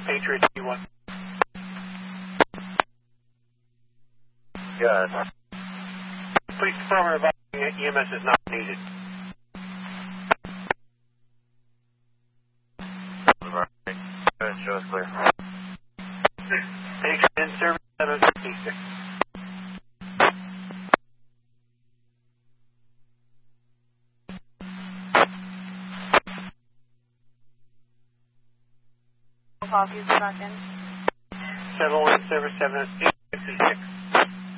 Patriot 1. Good. Please confirm or advise EMS is not needed. Good, show us clear. Patriot in service 756. Call, please, back in. 701 service 756.